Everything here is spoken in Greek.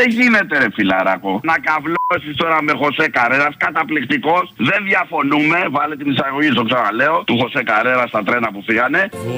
Δεν γίνεται, ρε φιλαράκο. Να καβλώσεις τώρα με Χωσέ Καρέρα, καταπληκτικός. Δεν διαφωνούμε. Βάλε την εισαγωγή, το ξαναλέω. Του Χωσέ Καρέρα στα τρένα που φύγανε.